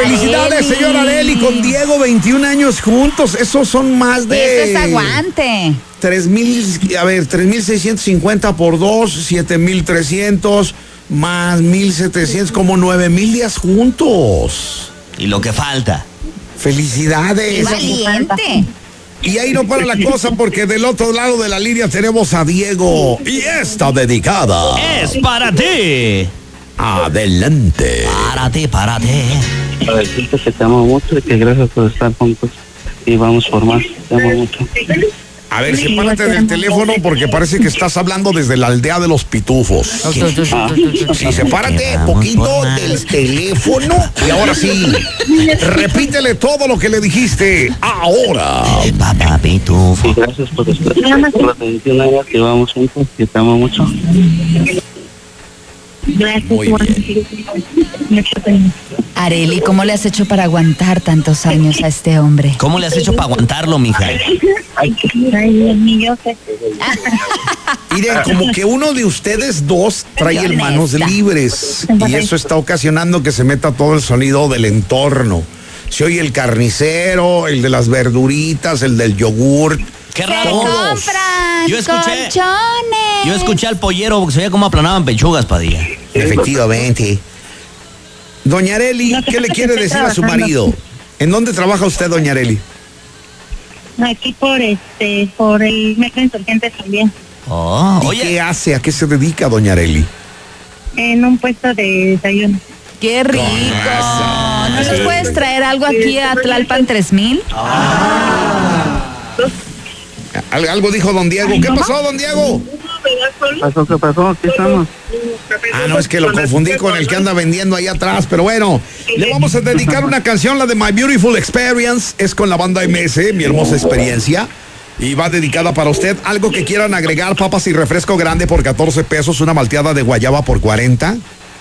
Felicidades, Arely. señora Arely, con Diego, 21 años juntos. Esos son más de... Eso es aguante. 3,650 por 2, 7,300 más 1,700, como 9,000 días juntos. Y lo que falta. Felicidades. Valiente. Y ahí no para la cosa, porque del otro lado de la línea tenemos a Diego. Y esta dedicada. Es para ti. Adelante. Párate. Para decirte que te amo mucho y que gracias por estar juntos. Y vamos por más. Te amo mucho. A ver, sepárate del teléfono porque parece que estás hablando desde la aldea de los pitufos. Sí, sepárate poquito del teléfono. Y ahora sí, repítele todo lo que le dijiste ahora. Papá pitufo. Y gracias por estar por los 21 años que vamos juntos. Que te amo mucho. Muy bien. Arely, ¿cómo le has hecho para aguantar tantos años a este hombre? ¿Cómo le has hecho para aguantarlo, mija? Ay, Dios mío, sé. Miren, como que uno de ustedes dos trae Honesta. manos libres y eso está ocasionando que se meta todo el sonido del entorno. Se oye el carnicero, el de las verduritas, el del yogur. Qué ¡Se raro. compran Yo escuché- colchones! Yo escuché al pollero porque se veía cómo aplanaban pechugas, Padilla. Efectivamente. Doña Arely, No te ¿qué le preocupes, quiere estoy decir a su trabajando. marido? ¿En dónde trabaja usted, doña Arely? Aquí por el metro Insurgentes también. Oh, ¿Y oye, qué hace? ¿A qué se dedica, doña Arely? En un puesto de desayuno. ¡Qué rico! ¿No nos puedes traer algo aquí a Tlalpan 3000? Algo dijo don Diego. ¿Qué pasó, don Diego? ¿Qué pasó? Aquí estamos. Ah, no, es que lo confundí con el que anda vendiendo ahí atrás, pero bueno, le vamos a dedicar una canción, la de My Beautiful Experience, es con la banda MS, Mi Hermosa Experiencia, y va dedicada para usted. Algo que quieran agregar, papas y refresco grande por 14 pesos, una malteada de guayaba por 40.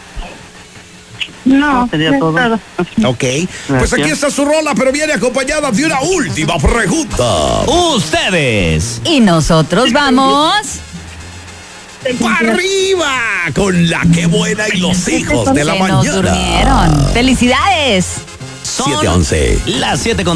No, Sería no es todo. todo. Ok, pues aquí está su rola, pero viene acompañada de una última pregunta. ustedes. Y nosotros vamos... ¡Para arriba! Con la que buena y los hijos de la Se nos mañana. durmieron. ¡Felicidades! Son 7:11. las 7:11.